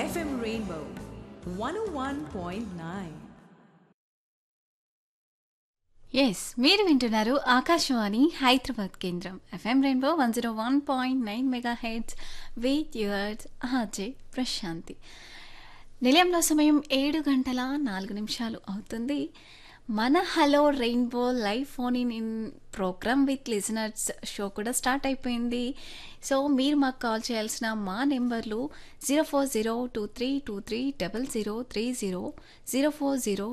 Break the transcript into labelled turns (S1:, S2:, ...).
S1: FM Rainbow 101.9.
S2: Yes మీరు వింటున్నారు ఆకాశవాణి హైదరాబాద్ కేంద్రం FM rainbow 101.9 mega heads with yours RJ Prashanti. నిలయంలో సమయం 7 గంటల 4 నిమిషాలు అవుతుంది. మన hello rainbow live phone in programme with listeners show కూడా స్టార్ట్ అయిపోయింది. సో మీరు మాకు కాల్ చేయాల్సిన మా నెంబర్లు 04023230030, 040